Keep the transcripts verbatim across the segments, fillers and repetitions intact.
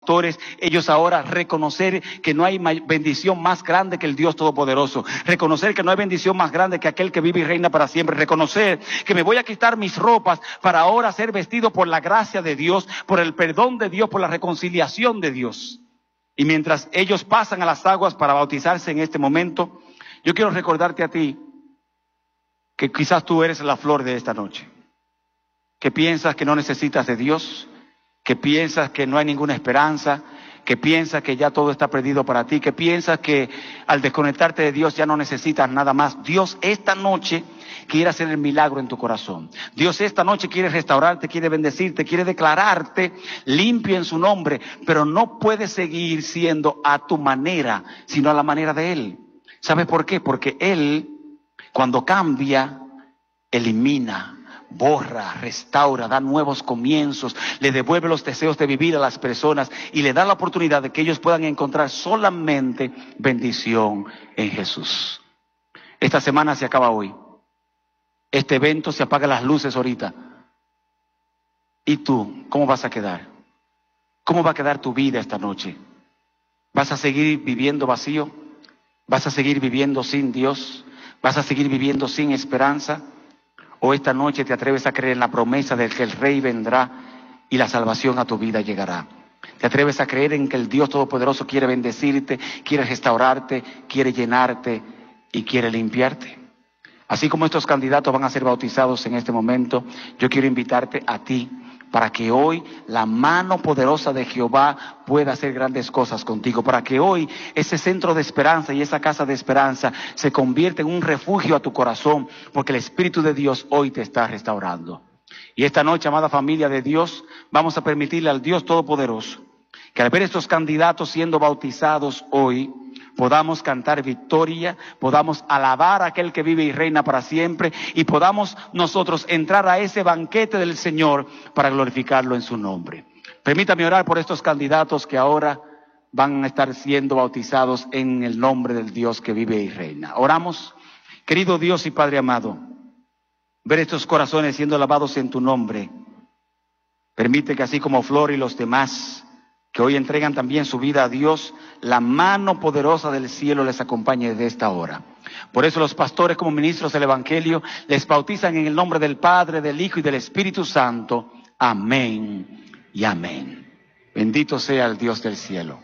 pastores, ellos ahora reconocer que no hay bendición más grande que el Dios Todopoderoso, reconocer que no hay bendición más grande que aquel que vive y reina para siempre, reconocer que me voy a quitar mis ropas para ahora ser vestido por la gracia de Dios, por el perdón de Dios, por la reconciliación de Dios. Y mientras ellos pasan a las aguas para bautizarse en este momento, yo quiero recordarte a ti que quizás tú eres la flor de esta noche, que piensas que no necesitas de Dios, que piensas que no hay ninguna esperanza, que piensas que ya todo está perdido para ti, que piensas que al desconectarte de Dios ya no necesitas nada más. Dios esta noche quiere hacer el milagro en tu corazón. Dios esta noche quiere restaurarte, quiere bendecirte, quiere declararte limpio en su nombre, pero no puedes seguir siendo a tu manera, sino a la manera de Él. ¿Sabes por qué? Porque Él, cuando cambia, elimina, borra, restaura, da nuevos comienzos, le devuelve los deseos de vivir a las personas y le da la oportunidad de que ellos puedan encontrar solamente bendición en Jesús. Esta semana se acaba hoy. Este evento se apaga las luces ahorita. ¿Y tú, cómo vas a quedar? ¿Cómo va a quedar tu vida esta noche? ¿Vas a seguir viviendo vacío? ¿Vas a seguir viviendo sin Dios? ¿Vas a seguir viviendo sin esperanza? ¿O esta noche te atreves a creer en la promesa de que el Rey vendrá y la salvación a tu vida llegará? ¿Te atreves a creer en que el Dios Todopoderoso quiere bendecirte, quiere restaurarte, quiere llenarte y quiere limpiarte? Así como estos candidatos van a ser bautizados en este momento, yo quiero invitarte a ti para que hoy la mano poderosa de Jehová pueda hacer grandes cosas contigo, para que hoy ese centro de esperanza y esa casa de esperanza se convierta en un refugio a tu corazón, porque el Espíritu de Dios hoy te está restaurando. Y esta noche, amada familia de Dios, vamos a permitirle al Dios Todopoderoso que al ver estos candidatos siendo bautizados hoy, podamos cantar victoria, podamos alabar a aquel que vive y reina para siempre y podamos nosotros entrar a ese banquete del Señor para glorificarlo en su nombre. Permítame orar por estos candidatos que ahora van a estar siendo bautizados en el nombre del Dios que vive y reina. Oramos. Querido Dios y Padre amado, ver estos corazones siendo lavados en tu nombre. Permite que así como Flor y los demás que hoy entregan también su vida a Dios, la mano poderosa del cielo les acompañe desde esta hora. Por eso los pastores como ministros del Evangelio les bautizan en el nombre del Padre, del Hijo y del Espíritu Santo. Amén y amén. Bendito sea el Dios del cielo.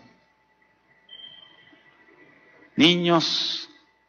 Niños,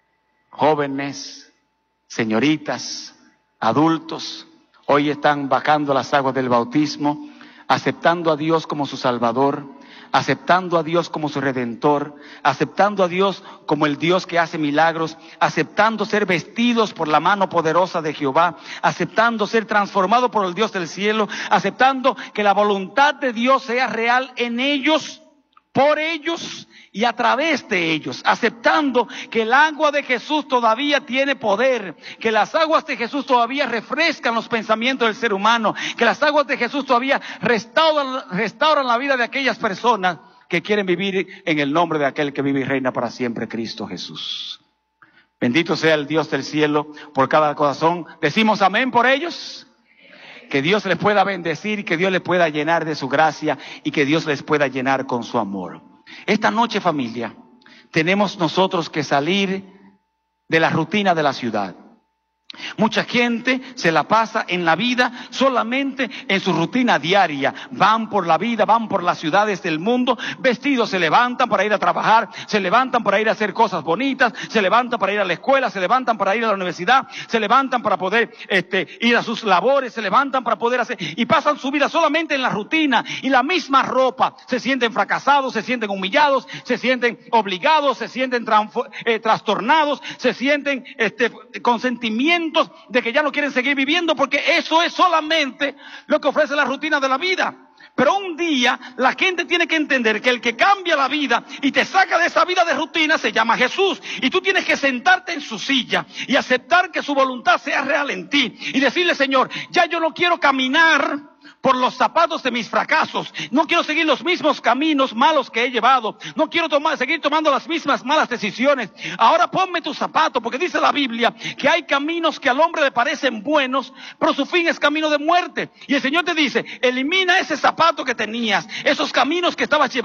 jóvenes, señoritas, adultos, hoy están bajando las aguas del bautismo, aceptando a Dios como su Salvador, aceptando a Dios como su Redentor, aceptando a Dios como el Dios que hace milagros, aceptando ser vestidos por la mano poderosa de Jehová, aceptando ser transformados por el Dios del cielo, aceptando que la voluntad de Dios sea real en ellos, por ellos y a través de ellos, aceptando que el agua de Jesús todavía tiene poder, que las aguas de Jesús todavía refrescan los pensamientos del ser humano, que las aguas de Jesús todavía restauran, restauran la vida de aquellas personas que quieren vivir en el nombre de aquel que vive y reina para siempre, Cristo Jesús. Bendito sea el Dios del cielo por cada corazón. Decimos amén por ellos. Que Dios les pueda bendecir, que Dios les pueda llenar de su gracia y que Dios les pueda llenar con su amor. Esta noche, familia, tenemos nosotros que salir de la rutina de la ciudad. Mucha gente se la pasa en la vida solamente en su rutina diaria. Van por la vida, van por las ciudades del mundo, vestidos, se levantan para ir a trabajar, se levantan para ir a hacer cosas bonitas, se levantan para ir a la escuela, se levantan para ir a la universidad, se levantan para poder este, ir a sus labores, se levantan para poder hacer, y pasan su vida solamente en la rutina y la misma ropa. Se sienten fracasados, se sienten humillados, se sienten obligados, se sienten eh, trastornados, se sienten este, con sentimientos de que ya no quieren seguir viviendo, porque eso es solamente lo que ofrece la rutina de la vida. Pero un día la gente tiene que entender que el que cambia la vida y te saca de esa vida de rutina se llama Jesús. Y tú tienes que sentarte en su silla y aceptar que su voluntad sea real en ti y decirle: Señor, ya yo no quiero caminar por los zapatos de mis fracasos, no quiero seguir los mismos caminos malos que he llevado, no quiero tomar, seguir tomando las mismas malas decisiones. Ahora ponme tus zapatos, porque dice la Biblia que hay caminos que al hombre le parecen buenos, pero su fin es camino de muerte. Y el Señor te dice: elimina ese zapato que tenías, esos caminos que estabas llevando.